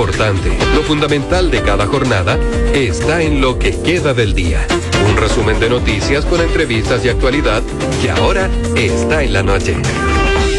importante, lo fundamental de cada jornada, está en lo que queda del día. Un resumen de noticias con entrevistas y actualidad que ahora está en la noche.